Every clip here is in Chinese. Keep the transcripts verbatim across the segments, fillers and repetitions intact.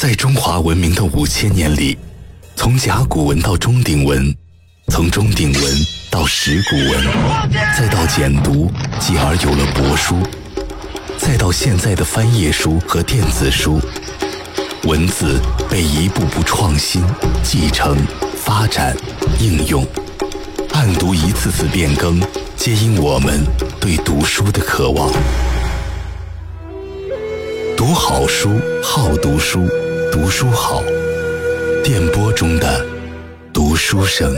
在中华文明的五千年里，从甲骨文到钟鼎文，从钟鼎文到石鼓文，再到简读，继而有了帛书，再到现在的翻页书和电子书，文字被一步步创新、继承、发展、应用，案牍一次次变更，皆因我们对读书的渴望。读好书，好读书，读书好。电波中的读书声。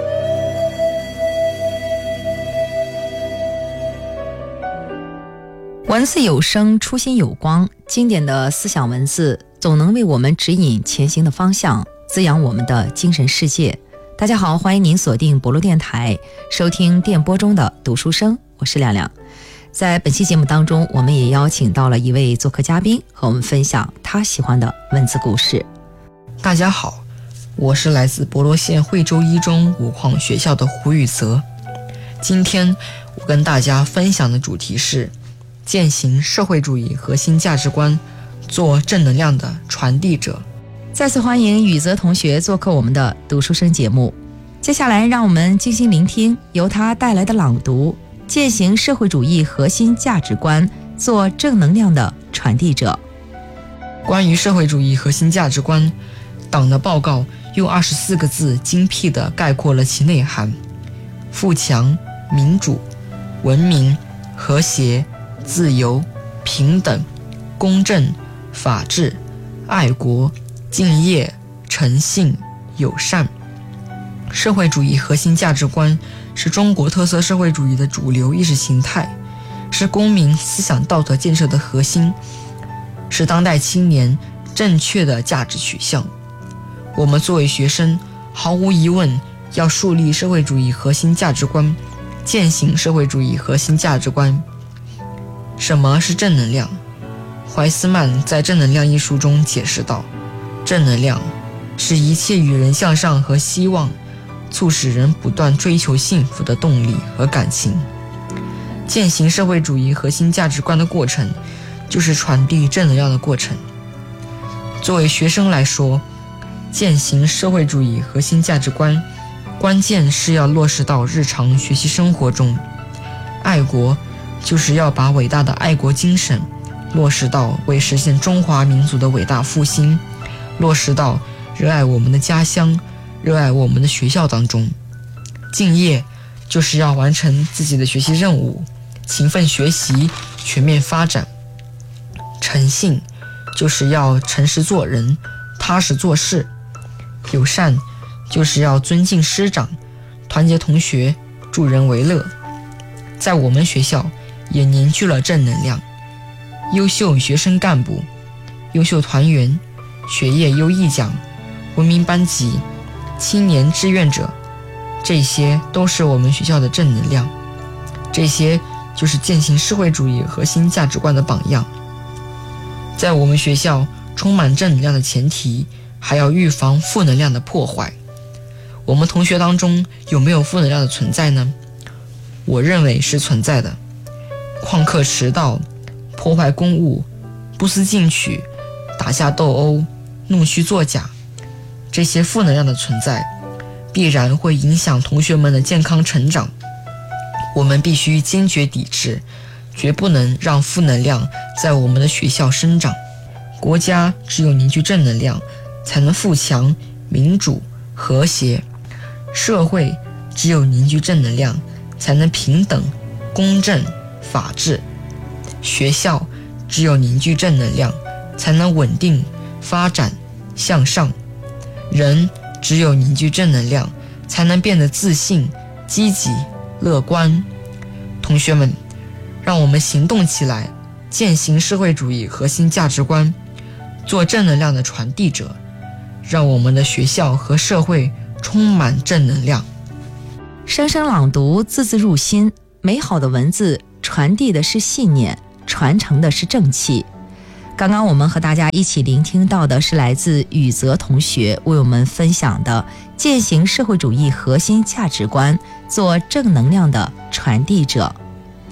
文字有声，初心有光，经典的思想文字总能为我们指引前行的方向，滋养我们的精神世界。大家好，欢迎您锁定博路电台，收听电波中的读书声，我是亮亮。在本期节目当中，我们也邀请到了一位做客嘉宾，和我们分享他喜欢的文字故事。 大家好，我是来自博罗县惠州一中五矿学校的胡宇泽。今天我跟大家分享的主题是践行社会主义核心价值观，做正能量的传递者。 再次欢迎宇泽同学做客我们的读书声节目。接下来让我们静心聆听由他带来的朗读，践行社会主义核心价值观，做正能量的传递者。 关于社会主义核心价值观，党的报告用二十四个字精辟地概括了其内涵：富强、民主、文明、和谐、自由、平等、公正、法治、爱国、敬业、诚信、友善。社会主义核心价值观是中国特色社会主义的主流意识形态，是公民思想道德建设的核心，是当代青年正确的价值取向。我们作为学生，毫无疑问要树立社会主义核心价值观，践行社会主义核心价值观。什么是正能量？怀斯曼在《正能量》一书中解释道，正能量是一切与人向上和希望，促使人不断追求幸福的动力和感情。践行社会主义核心价值观的过程，就是传递正能量的过程。作为学生来说，践行社会主义核心价值观，关键是要落实到日常学习生活中。爱国就是要把伟大的爱国精神落实到为实现中华民族的伟大复兴，落实到热爱我们的家乡，热爱我们的学校当中。敬业就是要完成自己的学习任务，勤奋学习，全面发展。诚信就是要诚实做人，踏实做事。友善就是要尊敬师长，团结同学，助人为乐。在我们学校也凝聚了正能量，优秀学生干部、优秀团员、学业优异奖、文明班级、青年志愿者，这些都是我们学校的正能量，这些就是践行社会主义核心价值观的榜样。在我们学校充满正能量的前提，还要预防负能量的破坏。我们同学当中有没有负能量的存在呢？我认为是存在的。旷课迟到、破坏公物、不思进取、打架斗殴、弄虚作假，这些负能量的存在必然会影响同学们的健康成长。我们必须坚决抵制，绝不能让负能量在我们的学校生长。国家只有凝聚正能量，才能富强、民主、和谐；社会只有凝聚正能量，才能平等、公正、法治；学校只有凝聚正能量，才能稳定、发展、向上；人只有凝聚正能量，才能变得自信、积极、乐观。同学们，让我们行动起来，践行社会主义核心价值观，做正能量的传递者，让我们的学校和社会充满正能量。 声声朗读，字字入心，美好的文字传递的是信念，传承的是正气。刚刚我们和大家一起聆听到的是来自宇泽同学为我们分享的践行社会主义核心价值观，做正能量的传递者。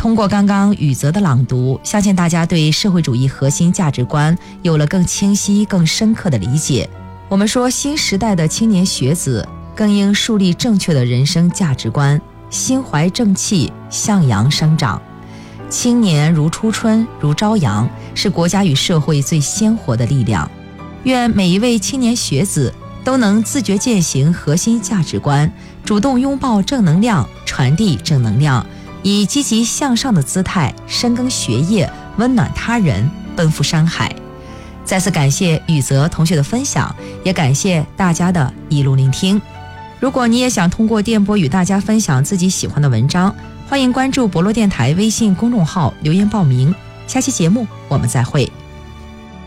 通过刚刚宇泽的朗读，相信大家对社会主义核心价值观有了更清晰、更深刻的理解。我们说，新时代的青年学子更应树立正确的人生价值观，心怀正气，向阳生长。青年如初春，如朝阳，是国家与社会最鲜活的力量。愿每一位青年学子都能自觉践行核心价值观，主动拥抱正能量，传递正能量，以积极向上的姿态深耕学业，温暖他人，奔赴山海。再次感谢宇泽同学的分享，也感谢大家的一路聆听。如果你也想通过电波与大家分享自己喜欢的文章，欢迎关注博洛电台微信公众号留言报名。下期节目我们再会。